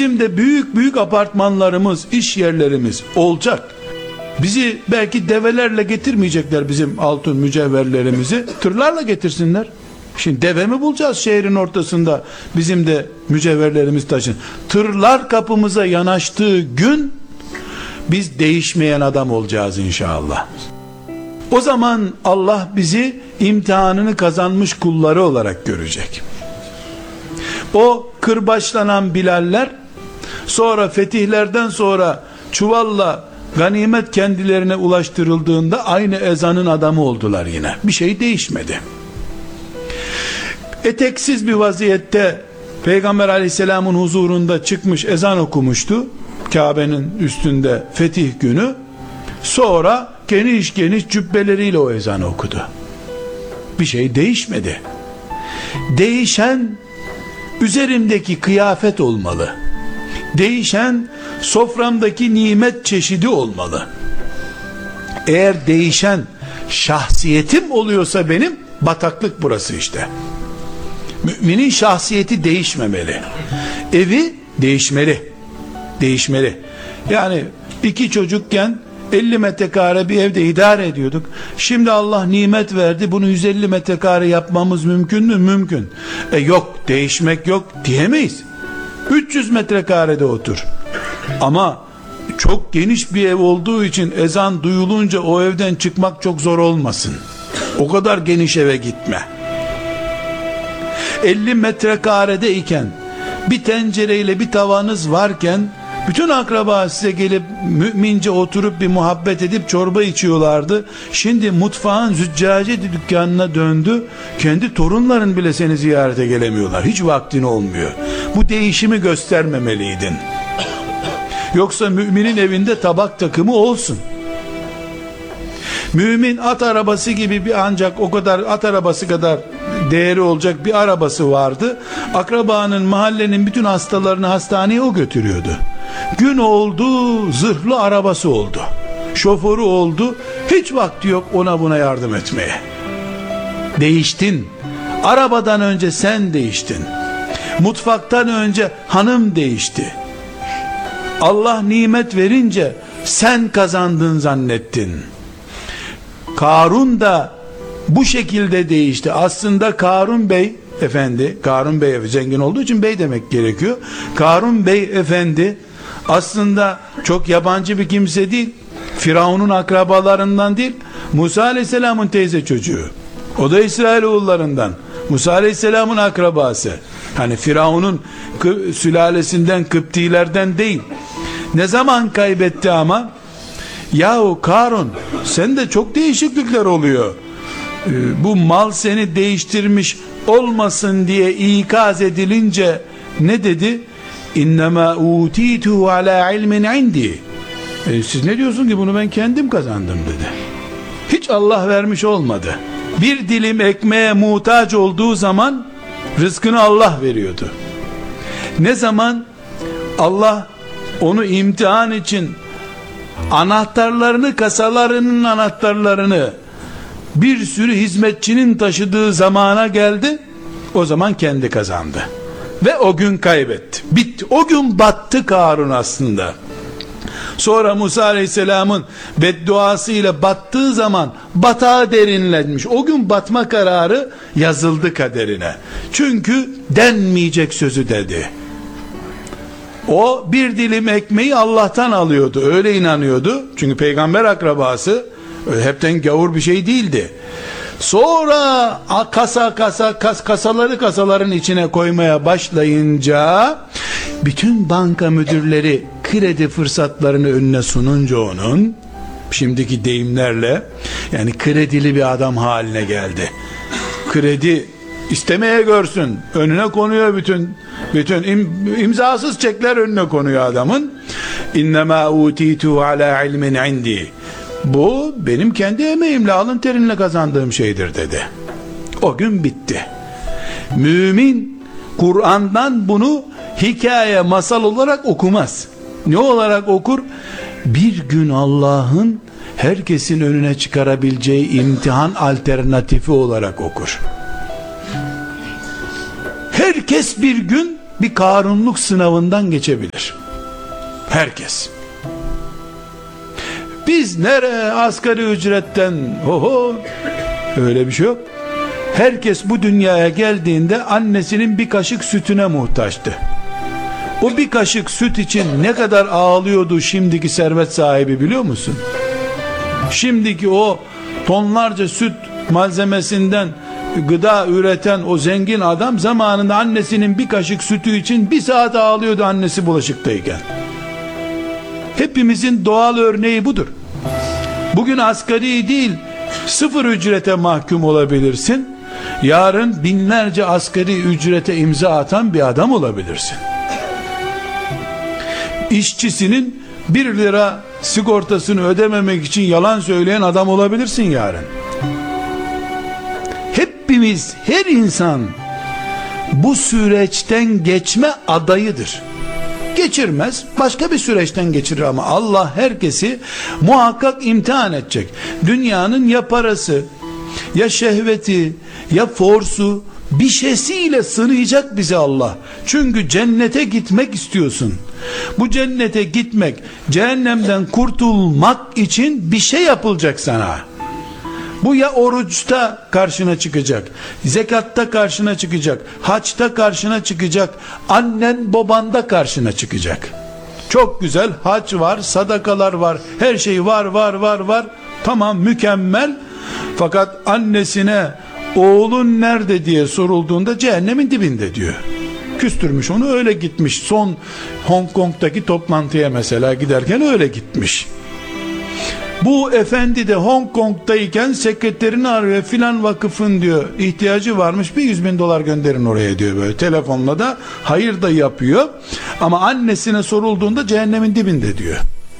Bizim de büyük büyük apartmanlarımız, iş yerlerimiz olacak. Bizi belki develerle getirmeyecekler, bizim altın mücevherlerimizi tırlarla getirsinler. Şimdi deve mi bulacağız şehrin ortasında, bizim de mücevherlerimiz taşın? Tırlar kapımıza yanaştığı gün biz değişmeyen adam olacağız inşallah. O zaman Allah bizi imtihanını kazanmış kulları olarak görecek. O kırbaçlanan Bilaller sonra fetihlerden sonra çuvalla ganimet kendilerine ulaştırıldığında aynı ezanın adamı oldular yine. Bir şey değişmedi. Eteksiz bir vaziyette Peygamber aleyhisselamın huzurunda çıkmış ezan okumuştu. Kabe'nin üstünde fetih günü. Sonra geniş geniş cübbeleriyle o ezanı okudu. Bir şey değişmedi. Değişen üzerimdeki kıyafet olmalı. Değişen soframdaki nimet çeşidi olmalı. Eğer değişen şahsiyetim oluyorsa benim, bataklık burası işte. Müminin şahsiyeti değişmemeli. Evi değişmeli. Değişmeli. Yani 2 çocukken 50 metrekare bir evde idare ediyorduk. Şimdi Allah nimet verdi, bunu 150 metrekare yapmamız mümkün mü? Mümkün. Yok, değişmek yok diyemeyiz. 300 metrekarede otur. Ama çok geniş bir ev olduğu için ezan duyulunca o evden çıkmak çok zor olmasın. O kadar geniş eve gitme. 50 metrekarede iken, bir tencereyle bir tavanız varken, bütün akraba size gelip mümince oturup bir muhabbet edip çorba içiyorlardı. Şimdi mutfağın züccaciye dükkanına döndü. Kendi torunların bile seni ziyarete gelemiyorlar. Hiç vaktin olmuyor. Bu değişimi göstermemeliydin. Yoksa müminin evinde tabak takımı olsun. Mümin at arabası gibi bir, ancak o kadar at arabası kadar değeri olacak bir arabası vardı. Akrabanın, mahallenin bütün hastalarını hastaneye o götürüyordu. Gün oldu, zırhlı arabası oldu. Şoförü oldu. Hiç vakti yok ona buna yardım etmeye. Değiştin. Arabadan önce sen değiştin. Mutfaktan önce hanım değişti. Allah nimet verince sen kazandın zannettin. Karun da bu şekilde değişti. Aslında Karun Bey efendi, Karun Bey zengin olduğu için bey demek gerekiyor. Karun Bey efendi aslında çok yabancı bir kimse değil. Firavun'un akrabalarından değil. Musa Aleyhisselam'ın teyze çocuğu. O da İsrailoğullarından. Musa Aleyhisselam'ın akrabası. Hani Firavun'un sülalesinden, Kıptilerden değil. Ne zaman kaybetti ama? Yahu Karun, sende çok değişiklikler oluyor. Bu mal seni değiştirmiş olmasın diye ikaz edilince ne dedi? İnnemâ utitu alâ ilmin indi. Siz ne diyorsun ki, bunu ben kendim kazandım dedi. Hiç Allah vermiş olmadı. Bir dilim ekmeğe muhtaç olduğu zaman rızkını Allah veriyordu. Ne zaman Allah onu imtihan için anahtarlarını, kasalarının anahtarlarını bir sürü hizmetçinin taşıdığı zamana geldi, o zaman kendi kazandı ve o gün kaybetti, bitti. O gün battı Karun aslında. Sonra Musa Aleyhisselam'ın bedduasıyla battığı zaman batağa derinlenmiş. O gün batma kararı yazıldı kaderine. Çünkü denmeyecek sözü dedi. O bir dilim ekmeği Allah'tan alıyordu, öyle inanıyordu. Çünkü peygamber akrabası, öyle hepten gavur bir şey değildi. Sonra kasaların içine koymaya başlayınca, bütün banka müdürleri kredi fırsatlarını önüne sununca onun, şimdiki deyimlerle, yani kredili bir adam haline geldi. Kredi istemeye görsün, önüne konuyor bütün imzasız çekler önüne konuyor adamın. İnnemâ utitu alâ ilmin indi. Bu benim kendi emeğimle, alın terinle kazandığım şeydir dedi. O gün bitti. Mümin Kur'an'dan bunu hikaye, masal olarak okumaz. Ne olarak okur? Bir gün Allah'ın herkesin önüne çıkarabileceği imtihan alternatifi olarak okur. Herkes bir gün bir Karunluk sınavından geçebilir. Herkes. Biz nereye asgari ücretten, öyle bir şey yok. Herkes bu dünyaya geldiğinde annesinin bir kaşık sütüne muhtaçtı. O bir kaşık süt için ne kadar ağlıyordu şimdiki servet sahibi, biliyor musun? Şimdiki o tonlarca süt malzemesinden gıda üreten o zengin adam zamanında annesinin bir kaşık sütü için bir saat ağlıyordu annesi bulaşıktayken. Hepimizin doğal örneği budur. Bugün asgari değil, sıfır ücrete mahkum olabilirsin. Yarın binlerce asgari ücrete imza atan bir adam olabilirsin. İşçisinin 1 lira sigortasını ödememek için yalan söyleyen adam olabilirsin yarın. Hepimiz, her insan bu süreçten geçme adayıdır. Geçirmez, başka bir süreçten geçirir ama Allah herkesi muhakkak imtihan edecek. Dünyanın ya parası, ya şehveti, ya forsu, bir şeysiyle sınayacak bizi Allah. Çünkü cennete gitmek istiyorsun. Bu cennete gitmek, cehennemden kurtulmak için bir şey yapılacak sana. Bu ya oruçta karşına çıkacak, zekatta karşına çıkacak, haçta karşına çıkacak, annen babanda karşına çıkacak. Çok güzel, hac var, sadakalar var, her şey var. Tamam, mükemmel. Fakat annesine oğlun nerede diye sorulduğunda cehennemin dibinde diyor. Küstürmüş onu, öyle gitmiş. Son Hong Kong'daki toplantıya mesela giderken öyle gitmiş. Bu efendi de Hong Kong'dayken sekreterini arıyor, filan vakıfın diyor ihtiyacı varmış, bir 100.000 dolar gönderin oraya diyor, böyle telefonla da hayır da yapıyor. Ama annesine sorulduğunda cehennemin dibinde diyor.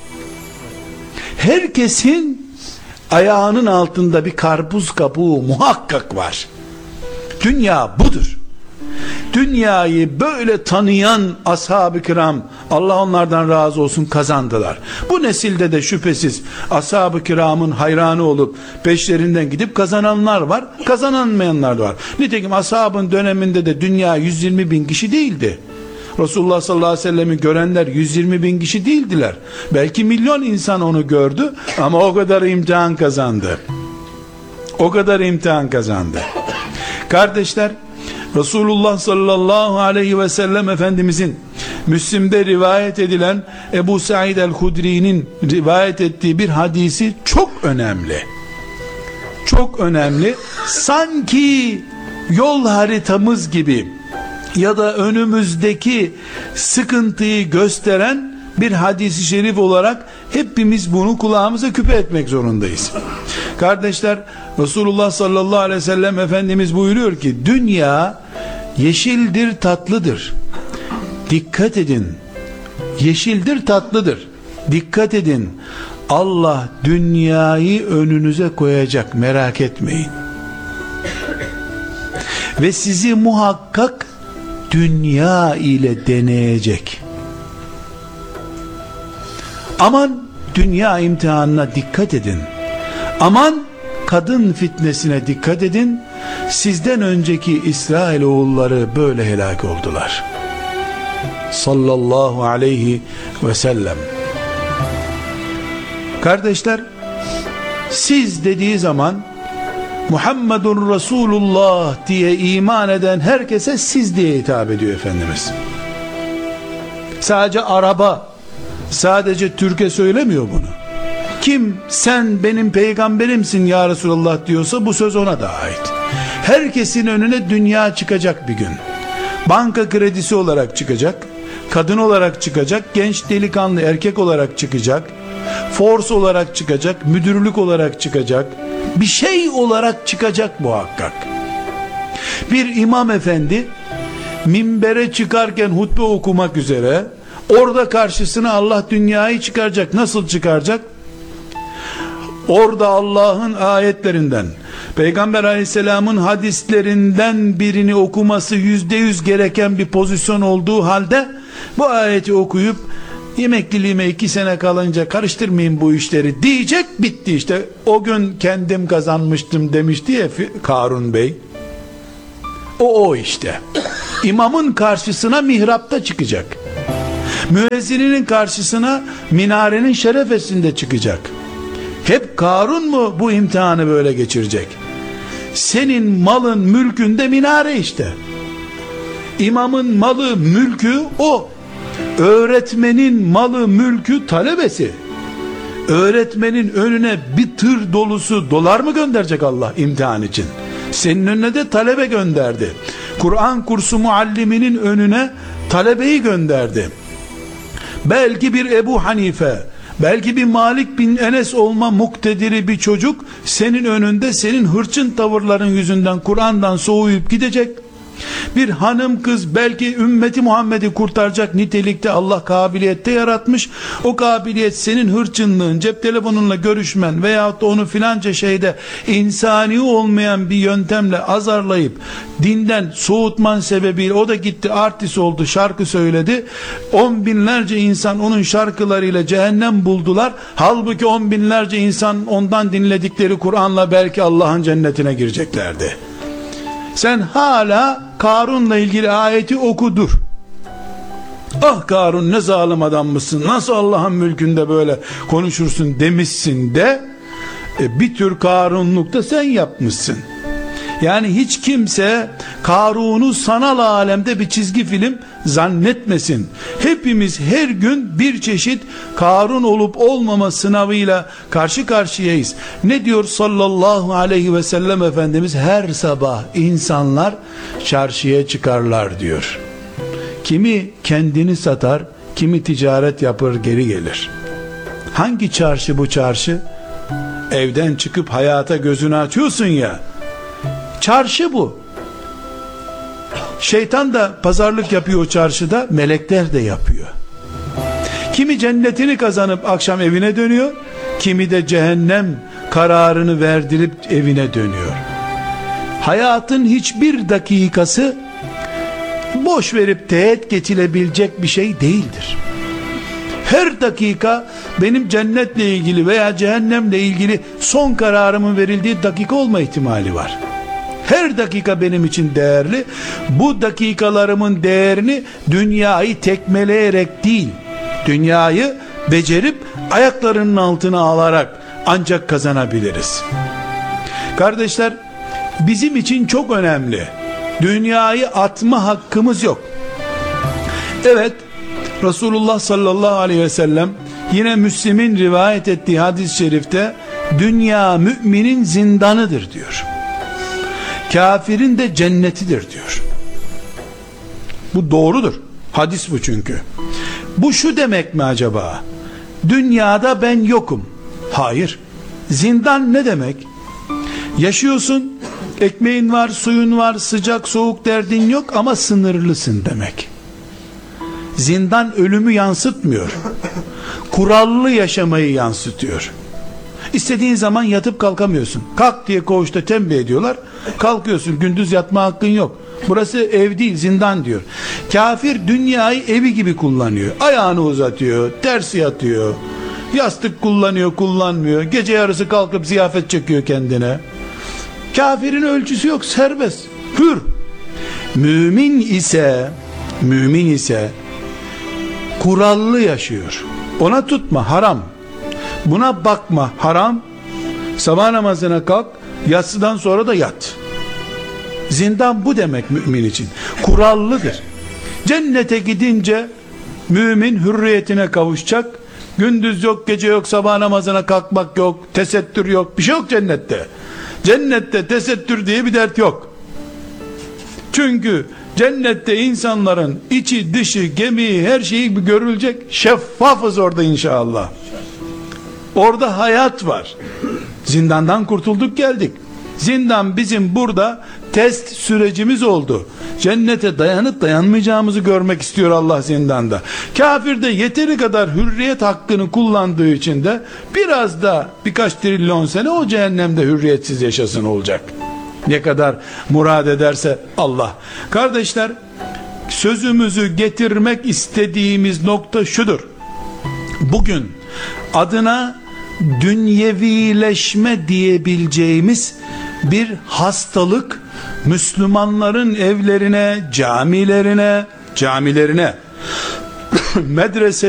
Herkesin ayağının altında bir karpuz kabuğu muhakkak var. Dünya budur. Dünyayı böyle tanıyan ashab-ı kiram, Allah onlardan razı olsun, kazandılar. Bu nesilde de şüphesiz ashab-ı kiramın hayranı olup peşlerinden gidip kazananlar var, kazanamayanlar da var. Nitekim ashabın döneminde de dünya 120.000 kişi değildi. Resulullah sallallahu aleyhi ve sellem'i görenler 120.000 kişi değildiler. Belki milyon insan onu gördü ama o kadar imtihan kazandı. O kadar imtihan kazandı. Kardeşler, Resulullah sallallahu aleyhi ve sellem Efendimizin Müslim'de rivayet edilen Ebu Said el-Hudri'nin rivayet ettiği bir hadisi çok önemli. Çok önemli. Sanki yol haritamız gibi ya da önümüzdeki sıkıntıyı gösteren bir hadis-i şerif olarak hepimiz bunu kulağımıza küpe etmek zorundayız. Kardeşler, Resulullah sallallahu aleyhi ve sellem Efendimiz buyuruyor ki, dünya yeşildir, tatlıdır. Dikkat edin. Yeşildir, tatlıdır. Dikkat edin. Allah dünyayı önünüze koyacak, merak etmeyin. Ve sizi muhakkak dünya ile deneyecek. Aman dünya imtihanına dikkat edin. Aman kadın fitnesine dikkat edin. Sizden önceki İsrailoğulları böyle helak oldular. Sallallahu aleyhi ve sellem. Kardeşler, siz dediği zaman Muhammedun Resulullah diye iman eden herkese siz diye hitap ediyor Efendimiz. Sadece Arap'a, sadece Türk'e söylemiyor bunu. Kim sen benim peygamberimsin ya Resulullah diyorsa bu söz ona da ait. Herkesin önüne dünya çıkacak bir gün. Banka kredisi olarak çıkacak, kadın olarak çıkacak, genç delikanlı erkek olarak çıkacak, force olarak çıkacak, müdürlük olarak çıkacak, bir şey olarak çıkacak muhakkak. Bir imam efendi minbere çıkarken hutbe okumak üzere, orada karşısına Allah dünyayı çıkaracak. Nasıl çıkaracak? Orada Allah'ın ayetlerinden, Peygamber aleyhisselamın hadislerinden birini okuması %100 gereken bir pozisyon olduğu halde, bu ayeti okuyup emekliliğime 2 sene kalınca karıştırmayayım bu işleri diyecek, bitti işte. O gün kendim kazanmıştım demişti ya Karun Bey. O işte. İmamın karşısına mihrapta çıkacak. Müezzininin karşısına minarenin şerefesinde çıkacak. Hep Karun mu bu imtihanı böyle geçirecek? Senin malın mülkünde minare işte. İmamın malı mülkü o. Öğretmenin malı mülkü talebesi. Öğretmenin önüne bir tır dolusu dolar mı gönderecek Allah imtihan için? Senin önüne de talebe gönderdi. Kur'an kursu mualliminin önüne talebeyi gönderdi. Belki bir Ebu Hanife, belki bir Malik bin Enes olma muktediri bir çocuk senin önünde, senin hırçın tavırların yüzünden Kur'an'dan soğuyup gidecek. Bir hanım kız belki ümmeti Muhammed'i kurtaracak nitelikte Allah kabiliyette yaratmış. O kabiliyet senin hırçınlığın, cep telefonunla görüşmen veyahut da onu filanca şeyde insani olmayan bir yöntemle azarlayıp dinden soğutman sebebiyle o da gitti artist oldu, şarkı söyledi. 10 binlerce insan onun şarkılarıyla cehennem buldular. Halbuki 10 binlerce insan ondan dinledikleri Kur'an'la belki Allah'ın cennetine gireceklerdi. Sen hala Karun'la ilgili ayeti okudur. Ah Karun ne zalim adammışsın, nasıl Allah'ın mülkünde böyle konuşursun demişsin de bir tür Karunluk da sen yapmışsın. Yani hiç kimse Karun'u sanal alemde bir çizgi film zannetmesin. Hepimiz her gün bir çeşit Karun olup olmama sınavıyla karşı karşıyayız. Ne diyor sallallahu aleyhi ve sellem Efendimiz? Her sabah insanlar çarşıya çıkarlar diyor. Kimi kendini satar, kimi ticaret yapar geri gelir. Hangi çarşı bu çarşı? Evden çıkıp hayata gözünü açıyorsun ya. Çarşı bu. Şeytan da pazarlık yapıyor çarşıda, melekler de yapıyor. Kimi cennetini kazanıp akşam evine dönüyor, kimi de cehennem kararını verdirip evine dönüyor. Hayatın hiçbir dakikası boş verip teğet geçilebilecek bir şey değildir. Her dakika benim cennetle ilgili veya cehennemle ilgili son kararımın verildiği dakika olma ihtimali var. Her dakika benim için değerli. Bu dakikalarımın değerini dünyayı tekmeleyerek değil, dünyayı becerip ayaklarının altına alarak ancak kazanabiliriz. Kardeşler, bizim için çok önemli. Dünyayı atma hakkımız yok. Evet, Resulullah sallallahu aleyhi ve sellem yine Müslim'in rivayet ettiği hadis-i şerifte dünya müminin zindanıdır diyor. Kafirin de cennetidir diyor. Bu doğrudur. Hadis bu çünkü. Bu şu demek mi acaba? Dünyada ben yokum. Hayır. Zindan ne demek? Yaşıyorsun, ekmeğin var, suyun var, sıcak soğuk derdin yok ama sınırlısın demek. Zindan ölümü yansıtmıyor. Kurallı yaşamayı yansıtıyor. İstediğin zaman yatıp kalkamıyorsun. Kalk diye koğuşta tembih ediyorlar. Kalkıyorsun, gündüz yatma hakkın yok. Burası ev değil, zindan diyor. Kafir dünyayı evi gibi kullanıyor. Ayağını uzatıyor, ters yatıyor. Yastık kullanıyor, kullanmıyor. Gece yarısı kalkıp ziyafet çekiyor kendine. Kafirin ölçüsü yok, serbest, hür. Mümin ise kurallı yaşıyor. Ona tutma, haram. Buna bakma, haram. Sabah namazına kalk, yatsıdan sonra da yat. Zindan bu demek mümin için. Kurallıdır. Cennete gidince mümin hürriyetine kavuşacak. Gündüz yok, gece yok, sabah namazına kalkmak yok, tesettür yok, bir şey yok cennette. Cennette tesettür diye bir dert yok. Çünkü cennette insanların içi, dışı, gemiği, her şeyi görülecek. Şeffafız orada inşallah. Orada hayat var. Zindandan kurtulduk, geldik. Zindan bizim burada test sürecimiz oldu. Cennete dayanıp dayanmayacağımızı görmek istiyor Allah zindanda. Kafir de yeteri kadar hürriyet hakkını kullandığı için de biraz da birkaç trilyon sene o cehennemde hürriyetsiz yaşasın olacak. Ne kadar murad ederse Allah. Kardeşler, sözümüzü getirmek istediğimiz nokta şudur. Bugün adına dünyevileşme diyebileceğimiz bir hastalık Müslümanların evlerine, camilerine, medrese